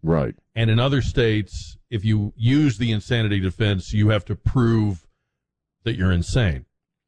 Right. And in other states, if you use the insanity defense, you have to prove that you're insane.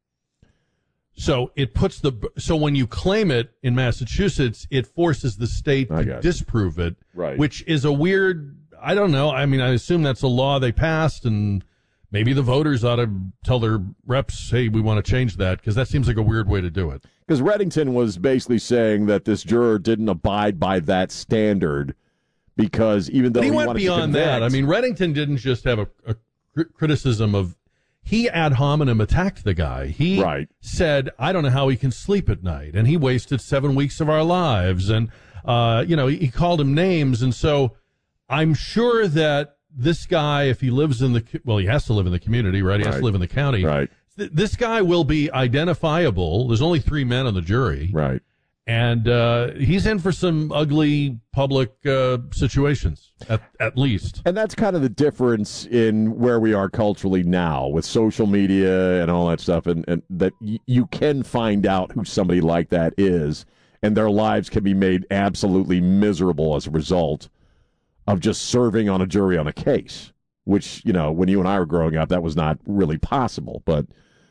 So so when you claim it in Massachusetts, it forces the state to disprove it, right. Which is a weird, I don't know. I mean, I assume that's a law they passed, and maybe the voters ought to tell their reps, hey, we want to change that, because that seems like a weird way to do it. Because Reddington was basically saying that this juror didn't abide by that standard, because even though he went wanted beyond to that. I mean, Reddington didn't just have a criticism of, he ad hominem attacked the guy. He said, I don't know how he can sleep at night, and he wasted 7 weeks of our lives, and he called him names. And so I'm sure that this guy, if he lives in he has to live in the community, right? He has to live in the county. Right. This guy will be identifiable. There's only 3 men on the jury. Right. And he's in for some ugly public situations, at least. And that's kind of the difference in where we are culturally now with social media and all that stuff, and that you can find out who somebody like that is, and their lives can be made absolutely miserable as a result of just serving on a jury on a case, which, when you and I were growing up, that was not really possible. But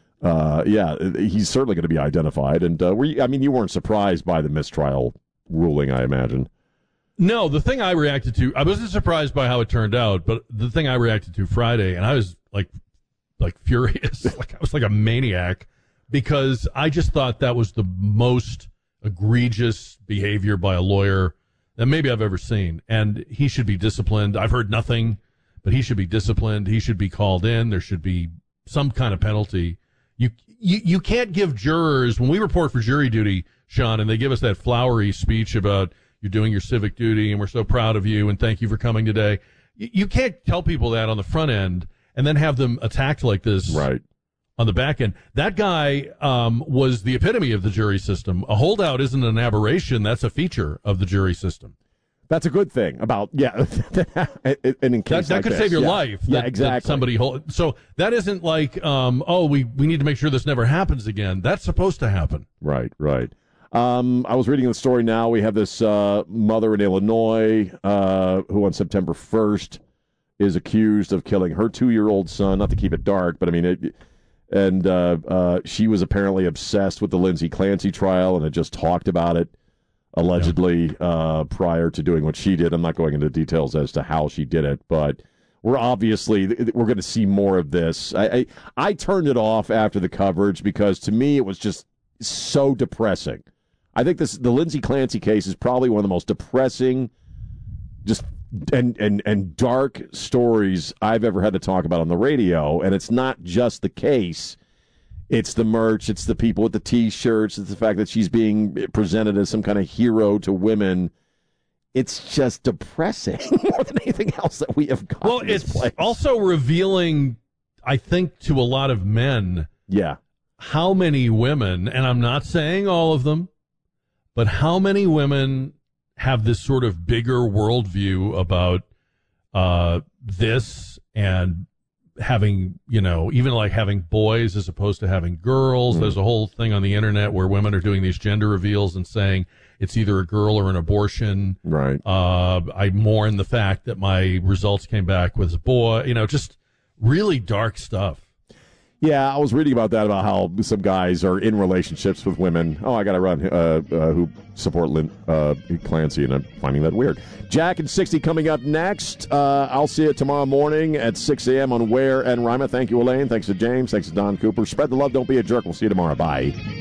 he's certainly going to be identified. And you weren't surprised by the mistrial ruling, I imagine. No, the thing I reacted to, I wasn't surprised by how it turned out, but the thing I reacted to Friday, and I was like furious, I was like a maniac, because I just thought that was the most egregious behavior by a lawyer that maybe I've ever seen. And he should be disciplined. I've heard nothing, but he should be disciplined. He should be called in. There should be some kind of penalty. You can't give jurors, when we report for jury duty, Sean, and they give us that flowery speech about you're doing your civic duty and we're so proud of you and thank you for coming today. You can't tell people that on the front end and then have them attacked like this on the back end. That guy was the epitome of the jury system. A holdout isn't an aberration. That's a feature of the jury system. That's a good thing about, and in case that could save your life. Exactly. Somebody so that isn't like, we need to make sure this never happens again. That's supposed to happen. Right. I was reading the story now. We have this mother in Illinois who on September 1st is accused of killing her 2-year-old son, not to keep it dark, but I mean, she was apparently obsessed with the Lindsay Clancy trial and had just talked about it, allegedly, prior to doing what she did. I'm not going into details as to how she did it, but we're going to see more of this. I turned it off after the coverage because to me it was just so depressing. I think the Lindsay Clancy case is probably one of the most depressing, just and dark stories I've ever had to talk about on the radio. And it's not just the case. It's the merch. It's the people with the T-shirts. It's the fact that she's being presented as some kind of hero to women. It's just depressing more than anything else that we have got. Well, it's also revealing, I think, to a lot of men, how many women, and I'm not saying all of them, but how many women have this sort of bigger worldview about this and having, even like having boys as opposed to having girls. There's a whole thing on the internet where women are doing these gender reveals and saying it's either a girl or an abortion. Right. I mourn the fact that my results came back with a boy, just really dark stuff. Yeah, I was reading about that, about how some guys are in relationships with women. Oh, I got to run, who support Clancy, and I'm finding that weird. Jack and 60 coming up next. I'll see you tomorrow morning at 6 a.m. on Ware and Rima. Thank you, Elaine. Thanks to James. Thanks to Don Cooper. Spread the love. Don't be a jerk. We'll see you tomorrow. Bye.